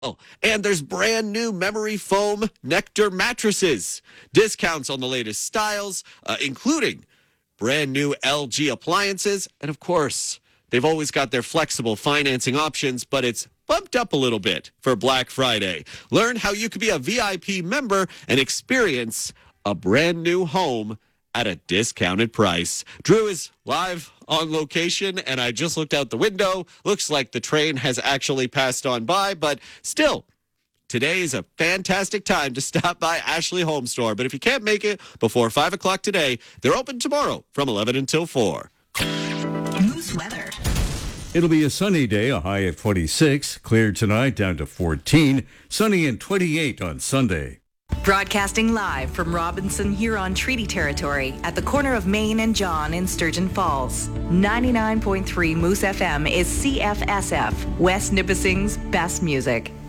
And there's brand new memory foam Nectar mattresses. Discounts on the latest styles, including brand new LG appliances. And of course, they've always got their flexible financing options, but it's bumped up a little bit for Black Friday. Learn how you could be a VIP member and experience a brand new home at a discounted price. Drew is live on location, and I just looked out the window. Looks like the train has actually passed on by, but still, today is a fantastic time to stop by Ashley Home Store. But if you can't make it before 5 o'clock today, they're open tomorrow from 11 until 4. Moose weather. It'll be a sunny day, a high of 26. Clear tonight, down to 14. Sunny and 28 on Sunday. Broadcasting live from Robinson Huron Treaty Territory at the corner of Main and John in Sturgeon Falls. 99.3 Moose FM is CFSF, West Nipissing's best music.